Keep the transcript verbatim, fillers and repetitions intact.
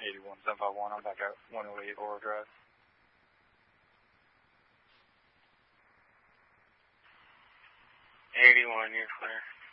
eighty-one seven five one, I'm back at one oh eight Aurora Drive. eighty-one, you're clear.